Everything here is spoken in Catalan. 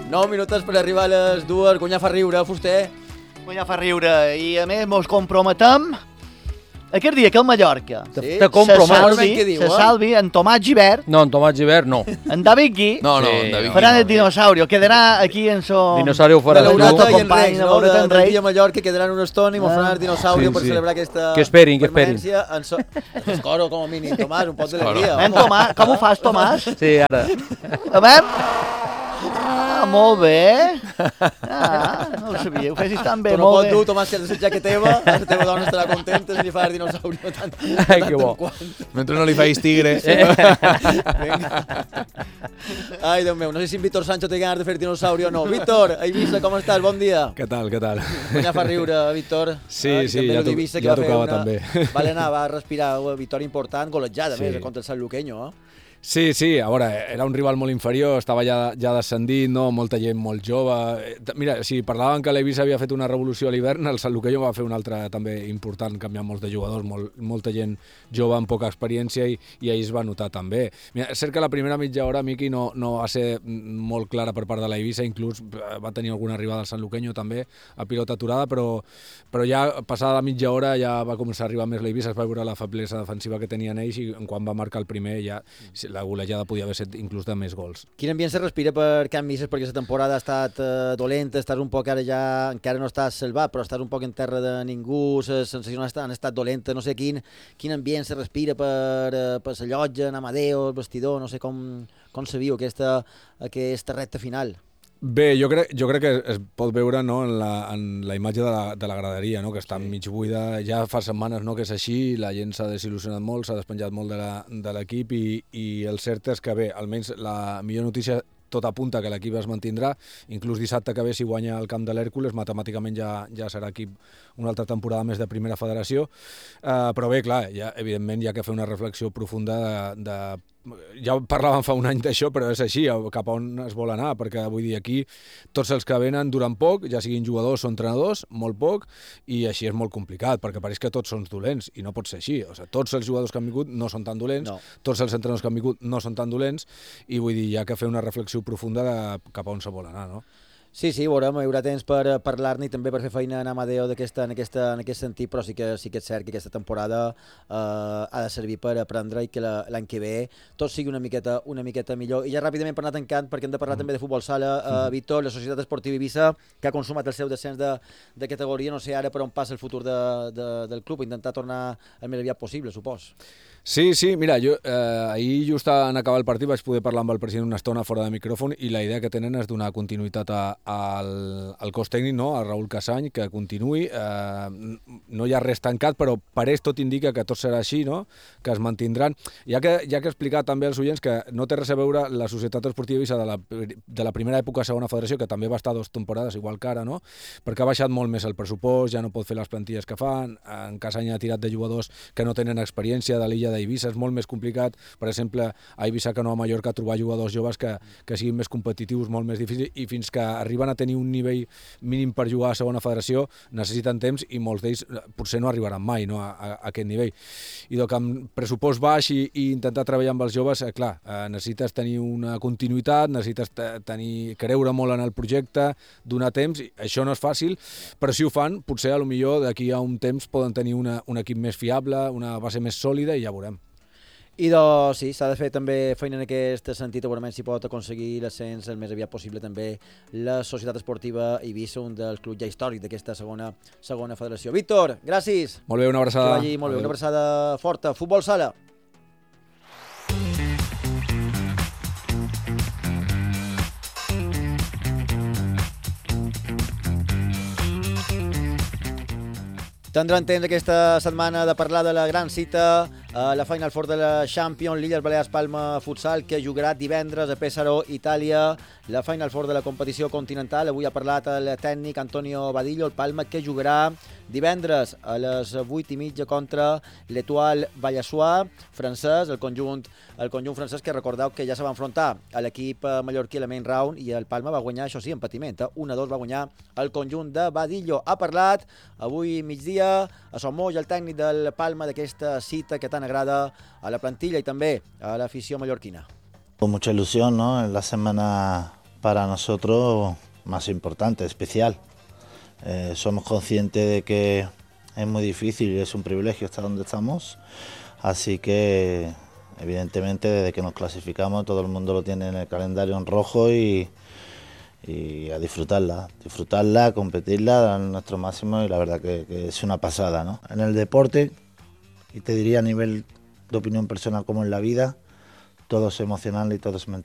9 minuts per arribar a les 2, guanyar fa riure, Fuster. Guanyar fa riure, i a més mos comprometem aquest dia que el Mallorca Sí? Te comprometo. Què diu, se salvi en Tomàs Gibert, No, en Tomàs Gibert no. en David Gui, No, Sí, David. faran el dinosaurio, quedarà aquí en son... Dinosaurio fora De de l'Eurata club. i en Rex, no? L'Eurata en Del Rex. dia Mallorca quedaran una estona i mostraran el dinosaurio Sí, per sí. celebrar aquesta Que esperin, que esperin. permanència. Escoro, com a mínim, Tomàs, un pot d'alegria. Nen, Tomàs, com ho fas, Tomàs? Sí, ara. A veure... Ah, molt bé. Ah, no ho sabia, ho fessis tan bé, Tu no molt pots bé. dur, Tomàs, que has de ser teva, la teva dona estarà contenta si li fas el dinosaurio tant Ai, que bo. Mentre no li facis tigre. Vinga. Ai, Déu meu, no sé si en Víctor Sancho té ganes de fer dinosaurio o no. Víctor, a Eivissa, com estàs? Bon dia. Què tal, què tal? Guanyar fa riure, Víctor. Sí, I sí, també ja el d'Eivissa, que ja va fer tocava una... també. Vale anar, va respirar una victòria important, golejada, Sí. més, contra el Sant Luqueño, eh? Sí, sí, a veure, era un rival molt inferior, estava ja descendint, no? Molta gent molt jove. Mira, si parlaven que l'Eivissa havia fet una revolució a l'hivern, el Sant Luqueño va fer una altra també important, canviant molts de jugadors, molta gent jove amb poca experiència i ahir es va notar també. Mira, és cert que la primera mitja hora, Miqui, no va ser molt clara per part de l'Eivissa, inclús va tenir alguna arribada al Sant Luqueño també, a pilota aturada, però ja passada la mitja hora ja va començar a arribar més l'Eivissa, es va veure la feblesa defensiva que tenien ells i quan va marcar el primer ja la golejada podia haver set inclús de més gols. Quin ambient se respira per Can Misses, perquè la temporada ha estat dolenta, estàs un poc ara ja, encara no estàs salvat, però estàs un poc en terra de ningú, les sensacions han estat dolentes, no sé quin ambient se respira per la llotja, en Amadeo, el vestidor, no sé com se viu aquesta recta final. Bé, jo crec que es pot veure, no, en la imatge de la graderia, no, que està mig buida, ja fa setmanes, no, que és així, la gent s'ha desil·lusionat molt, s'ha despenjat molt de l'equip i el cert és que bé, almenys la millor notícia tot apunta que l'equip es mantindrà, inclús dissabte que ve si guanya el camp de l'Hèrcules, matemàticament ja serà equip una altra temporada més de primera federació, però bé, clar, ja, evidentment hi ha que fer una reflexió profunda ja parlàvem fa un any d'això, però és així, cap a on es vol anar, perquè vull dir, aquí tots els que venen duren poc, ja siguin jugadors o entrenadors, molt poc, i així és molt complicat, perquè pareix que tots són dolents, i no pot ser així, o sigui, tots els jugadors que han vingut no són tan dolents, No. tots els entrenadors que han vingut no són tan dolents, i vull dir, hi ha que fer una reflexió profunda de cap a on se vol anar, no? Sí, veurem, hi haurà temps per parlar-ne i també per fer feina en Amadeo en aquest sentit, però sí que és cert que aquesta temporada ha de servir per aprendre i que l'any que ve tot sigui una miqueta millor. I ja ràpidament per anar tancant, perquè hem de parlar també de futbol sala, Víctor, la Societat Esportiva Eivissa, que ha consumat el seu descens de categoria, no sé ara per on passa el futur del club, intentar tornar el més aviat possible, supos. Sí, mira, jo ahir just en acabar el partit vaig poder parlar amb el president una estona fora de micròfon i la idea que tenen és donar continuïtat al cos tècnic, no? A Raül Casany, que continuï. No hi ha res tancat, però pareix tot indica que tot serà així, no? Que es mantindran. Hi ha que explicar també als oients que no té res a veure la Societat Esportiva Eivissa de la primera època a segona federació, que també va estar 2 temporades, igual que ara, no? Perquè ha baixat molt més el pressupost, ja no pot fer les plantilles que fan, en Casany ha tirat de jugadors que no tenen experiència de l'illa d'Eivissa, és molt més complicat, per exemple, a Eivissa que no a Mallorca, trobar jugadors joves que siguin més competitius, molt més difícil, i fins que arriben a tenir un nivell mínim per jugar a segona federació necessiten temps i molts d'ells potser no arribaran mai, no, a aquest nivell. I doncs amb pressupost baix i intentar treballar amb els joves, clar, necessites tenir una continuïtat, necessites creure molt en el projecte, donar temps, i això no és fàcil, però si ho fan, potser potser d'aquí a un temps poden tenir un equip més fiable, una base més sòlida i ja veurem. I doncs sí, s'ha de fer també feina en aquest sentit, segurament si pot aconseguir l'ascens el més aviat possible també la Societat Esportiva Eivissa, un dels clubs ja històrics d'aquesta segona federació. Víctor, gràcies. Molt bé, una abraçada. Que vagi molt bé, una abraçada forta. Futbol sala. Tindrem temps aquesta setmana de parlar de la gran cita a la Final Four de la Champions, l'Illes Balears Palma Futsal, que jugarà divendres a Pesaro, Itàlia, la Final Four de la competició continental. Avui ha parlat el tècnic Antonio Badillo, el Palma, que jugarà divendres a les 8:30 contra l'Etoile Vallassois francès, el conjunt francès, que recordeu que ja se va enfrontar a l'equip mallorquí a la main round i el Palma va guanyar, això sí, en patiment, 1-2 va guanyar el conjunt de Badillo. Ha parlat avui migdia a Sommoix, el tècnic del Palma, d'aquesta cita que tant agrada a la plantilla i també a l'afició mallorquina. Con mucha ilusión, ¿no? En la semana para nosotros más importante, especial. Somos conscientes de que es muy difícil y es un privilegio estar donde estamos, así que evidentemente desde que nos clasificamos todo el mundo lo tiene en el calendario en rojo y a disfrutarla, competirla, dar nuestro máximo, y la verdad que es una pasada, ¿no? En el deporte, y te diría a nivel de opinión personal como en la vida, todo es emocional y todo es mental.